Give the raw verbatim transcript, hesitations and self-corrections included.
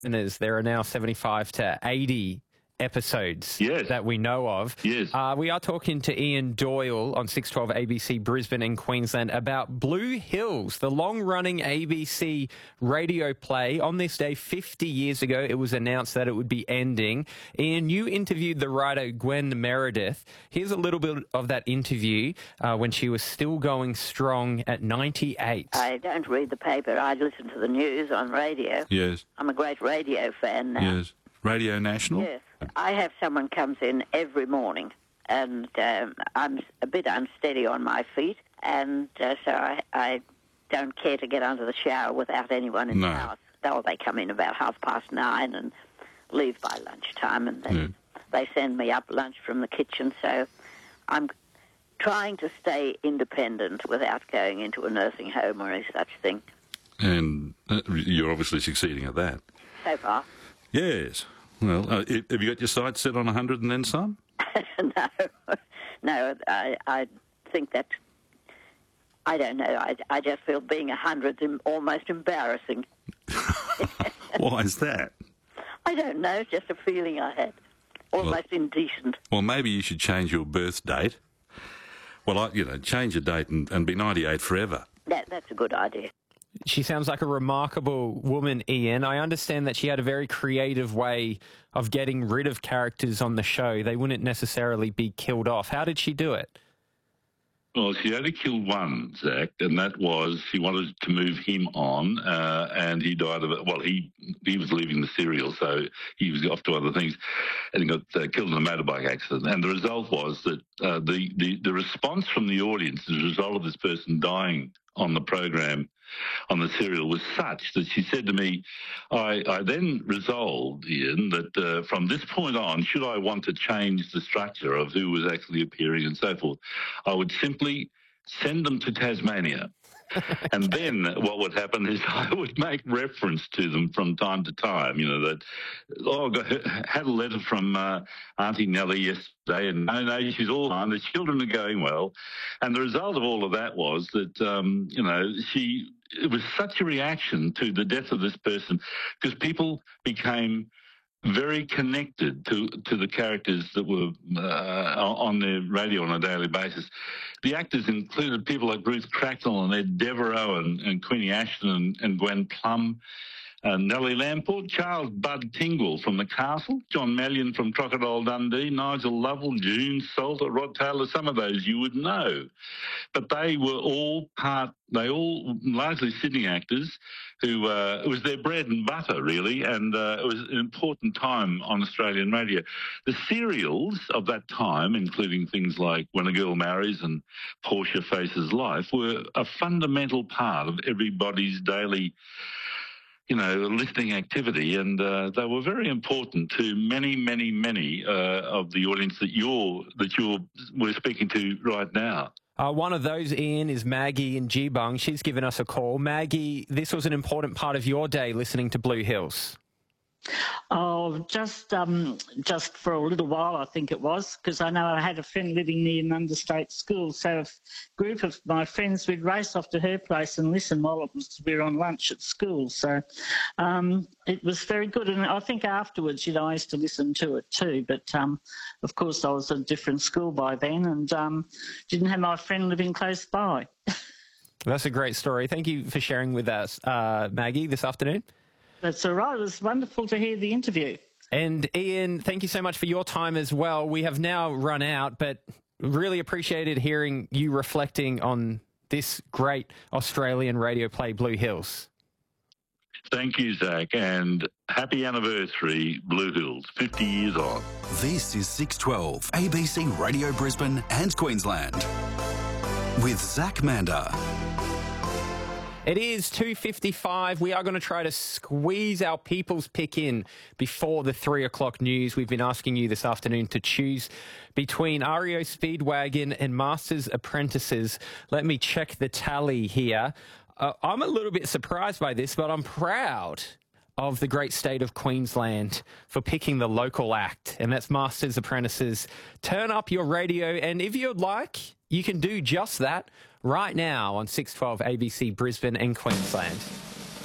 listeners, there are now seventy-five to eighty episodes yes. that we know of. Yes. Uh, we are talking to Ian Doyle on six twelve A B C Brisbane and Queensland about Blue Hills, the long-running A B C radio play. On this day, fifty years ago, it was announced that it would be ending. Ian, you interviewed the writer Gwen Meredith. Here's a little bit of that interview uh, when she was still going strong at ninety-eight. I don't read the paper. I listen to the news on radio. Yes. I'm a great radio fan now. Yes. Radio National? Yes. I have someone comes in every morning, and um, I'm a bit unsteady on my feet, and uh, so I, I don't care to get under the shower without anyone in No. the house. Oh, they come in about half past nine and leave by lunchtime, and then Yeah. they send me up lunch from the kitchen, so I'm trying to stay independent without going into a nursing home or any such thing. And uh, you're obviously succeeding at that. So far. Yes. Well, uh, have you got your sights set on one hundred and then some? no, no, I, I think that, I don't know, I, I just feel being a hundred is almost embarrassing. Why is that? I don't know, it's just a feeling I had. Almost Well- indecent. Well, maybe you should change your birth date. Well, I, you know, change your date and, and be ninety-eight forever. That, that's a good idea. She sounds like a remarkable woman, Ian. I understand that she had a very creative way of getting rid of characters on the show. They wouldn't necessarily be killed off. How did she do it? Well, she only killed one, Zach, and that was she wanted to move him on, uh, and he died of it. Well, he he was leaving the serial, so he was off to other things, and he got uh, killed in a motorbike accident. And the result was that uh, the, the, the response from the audience as a result of this person dying on the program, on the serial, was such that she said to me, I, I then resolved, Ian, that uh, from this point on, should I want to change the structure of who was actually appearing and so forth, I would simply send them to Tasmania. And then what would happen is I would make reference to them from time to time, you know, that, oh, I got, had a letter from uh, Auntie Nellie yesterday, and no, no, she's all fine, the children are going well. And the result of all of that was that, um, you know, she, it was such a reaction to the death of this person because people became very connected to, to the characters that were uh, on the radio on a daily basis. The actors included people like Ruth Cracknell and Ed Devereaux and, and Queenie Ashton and, and Gwen Plum, uh, Nellie Lamport, Charles Bud Tingwell from The Castle, John Mallion from Crocodile Dundee, Nigel Lovell, June Salter, Rod Taylor, some of those you would know. But they were all part, they all largely Sydney actors who, uh, it was their bread and butter, really, and uh, it was an important time on Australian radio. The serials of that time, including things like When a Girl Marries and Portia Faces Life, were a fundamental part of everybody's daily, you know, listening activity, and uh, they were very important to many, many, many uh, of the audience that you're that you're we're speaking to right now. Uh, one of those, Ian, is Maggie in Geebung. She's given us a call. Maggie, this was an important part of your day listening to Blue Hills. Oh, just um, just for a little while, I think it was, because I know I had a friend living near an understate school, so a group of my friends would race off to her place and listen while it was, we were on lunch at school. So um, it was very good, and I think afterwards, you know, I used to listen to it too, but um, of course I was at a different school by then and um, didn't have my friend living close by. That's a great story. Thank you for sharing with us, uh, Maggie, this afternoon. That's all right. It was wonderful to hear the interview. And Ian, thank you so much for your time as well. We have now run out, but really appreciated hearing you reflecting on this great Australian radio play, Blue Hills. Thank you, Zach, and happy anniversary, Blue Hills, fifty years on. This is six twelve A B C Radio Brisbane and Queensland with Zach Mander. It is two fifty-five. We are going to try to squeeze our people's pick in before the three o'clock news. We've been asking you this afternoon to choose between R E O Speedwagon and Masters Apprentices. Let me check the tally here. Uh, I'm a little bit surprised by this, but I'm proud of the great state of Queensland for picking the local act, and that's Masters Apprentices. Turn up your radio, and if you'd like, you can do just that right now on six twelve A B C Brisbane and Queensland.